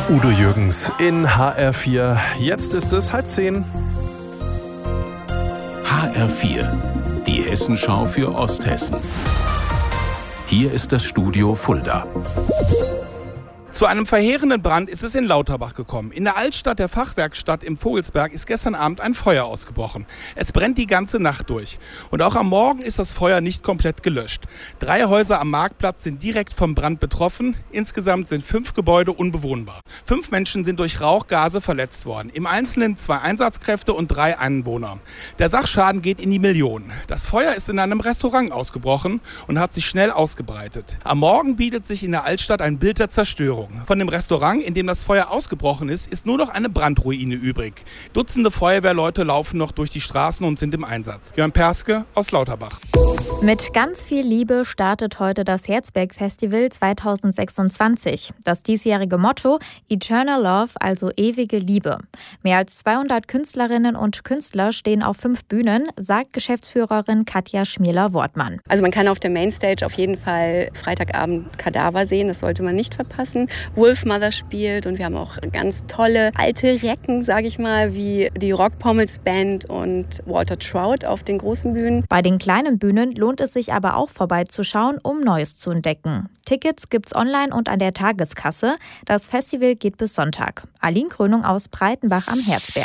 Udo Jürgens in HR4. Jetzt ist es 9:30. HR4, die Hessenschau für Osthessen. Hier ist das Studio Fulda. Zu einem verheerenden Brand ist es in Lauterbach gekommen. In der Altstadt der Fachwerkstatt im Vogelsberg ist gestern Abend ein Feuer ausgebrochen. Es brennt die ganze Nacht durch. Und auch am Morgen ist das Feuer nicht komplett gelöscht. 3 Häuser am Marktplatz sind direkt vom Brand betroffen. Insgesamt sind 5 Gebäude unbewohnbar. 5 Menschen sind durch Rauchgase verletzt worden. Im Einzelnen 2 Einsatzkräfte und 3 Anwohner. Der Sachschaden geht in die Millionen. Das Feuer ist in einem Restaurant ausgebrochen und hat sich schnell ausgebreitet. Am Morgen bietet sich in der Altstadt ein Bild der Zerstörung. Von dem Restaurant, in dem das Feuer ausgebrochen ist nur noch eine Brandruine übrig. Dutzende Feuerwehrleute laufen noch durch die Straßen und sind im Einsatz. Jörn Perske aus Lauterbach. Mit ganz viel Liebe startet heute das Herzberg-Festival 2026. Das diesjährige Motto Eternal Love, also ewige Liebe. Mehr als 200 Künstlerinnen und Künstler stehen auf 5 Bühnen, sagt Geschäftsführerin Katja Schmierler-Wortmann. Also man kann auf der Mainstage auf jeden Fall Freitagabend Kadaver sehen, das sollte man nicht verpassen. Wolfmother spielt und wir haben auch ganz tolle alte Recken, sage ich mal, wie die Rockpommels Band und Walter Trout auf den großen Bühnen. Bei den kleinen Bühnen lohnt es sich aber auch vorbeizuschauen, um Neues zu entdecken. Tickets gibt's online und an der Tageskasse. Das Festival geht bis Sonntag. Aline Krönung aus Breitenbach am Herzberg.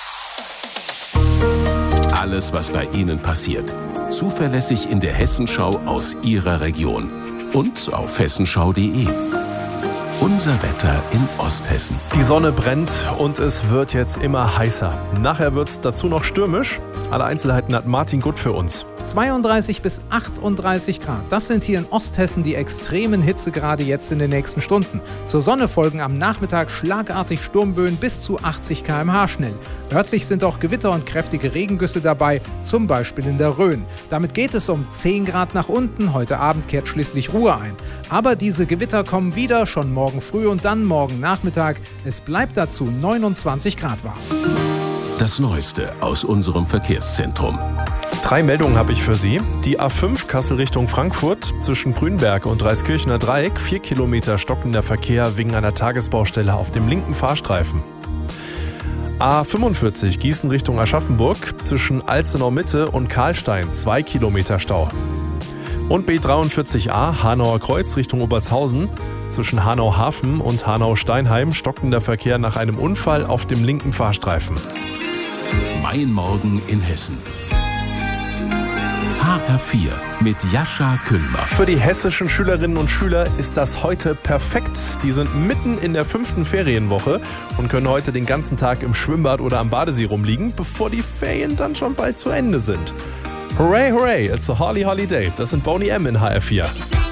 Alles, was bei Ihnen passiert, zuverlässig in der Hessenschau aus Ihrer Region und auf hessenschau.de. Unser Wetter in Osthessen. Die Sonne brennt und es wird jetzt immer heißer. Nachher wird es dazu noch stürmisch. Alle Einzelheiten hat Martin Gutt für uns. 32 bis 38 Grad. Das sind hier in Osthessen die extremen Hitzegrade jetzt in den nächsten Stunden. Zur Sonne folgen am Nachmittag schlagartig Sturmböen bis zu 80 km/h schnell. Örtlich sind auch Gewitter und kräftige Regengüsse dabei, zum Beispiel in der Rhön. Damit geht es um 10 Grad nach unten. Heute Abend kehrt schließlich Ruhe ein. Aber diese Gewitter kommen wieder, schon morgen früh und dann morgen Nachmittag. Es bleibt dazu 29 Grad warm. Das Neueste aus unserem Verkehrszentrum. 3 Meldungen habe ich für Sie. Die A5 Kassel Richtung Frankfurt zwischen Grünberg und Dreiskirchener Dreieck. 4 Kilometer stockender Verkehr wegen einer Tagesbaustelle auf dem linken Fahrstreifen. A45 Gießen Richtung Aschaffenburg zwischen Alzenau Mitte und Karlstein. 2 Kilometer Stau. Und B43a Hanauer Kreuz Richtung Obertshausen. Zwischen Hanau Hafen und Hanau Steinheim stockender Verkehr nach einem Unfall auf dem linken Fahrstreifen. Mein Morgen in Hessen. HR4 mit Jascha Kühlbach. Für die hessischen Schülerinnen und Schüler ist das heute perfekt. Die sind mitten in der 5. Ferienwoche und können heute den ganzen Tag im Schwimmbad oder am Badesee rumliegen, bevor die Ferien dann schon bald zu Ende sind. Hooray, hooray, it's a holly holiday. Das sind Boney M in HR4.